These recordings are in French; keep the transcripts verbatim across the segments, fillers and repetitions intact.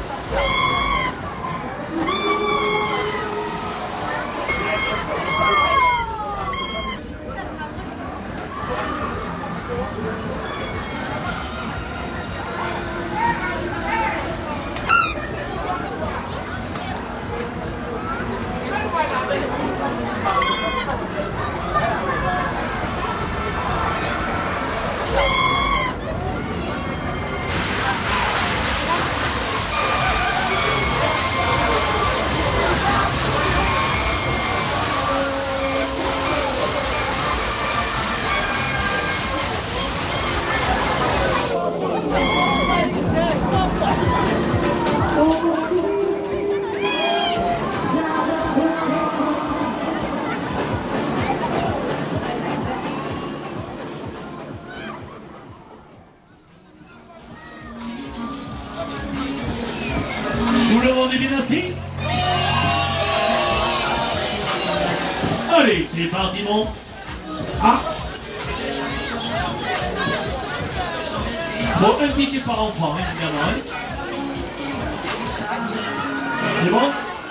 Tout le monde est bien assis? Allez, c'est parti mon... Ah! Bon, un ticket par enfant, hein, évidemment. Hein. C'est bon?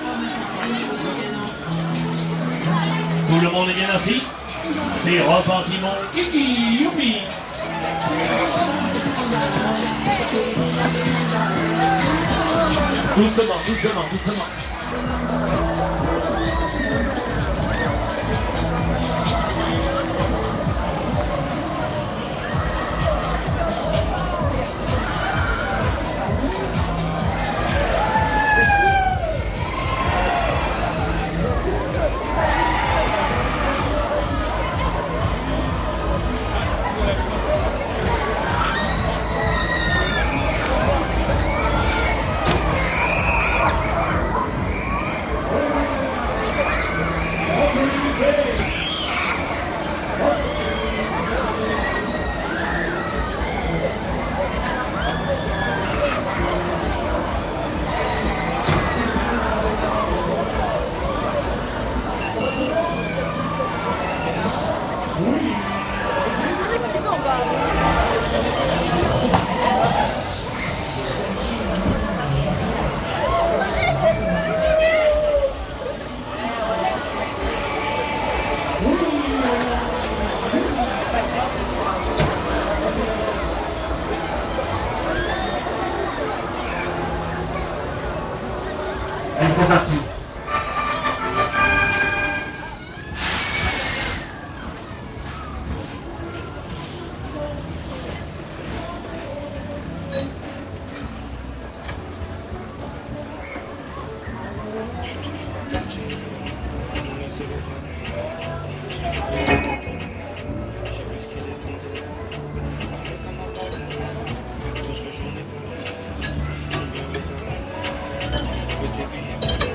Tout le monde est bien assis? C'est reparti mon... Kiki, youpi! Doucement, doucement, doucement. Et c'est parti. Je suis toujours attaché, on laisse les familles.